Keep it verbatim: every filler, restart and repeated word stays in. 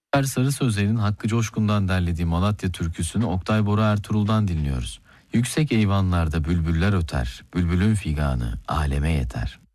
Her Sarı Sözler'in Hakkı Coşkun'dan derlediği Malatya türküsünü Oktay Bora Ertuğrul'dan dinliyoruz. Yüksek eyvanlarda bülbüller öter, bülbülün figanı aleme yeter.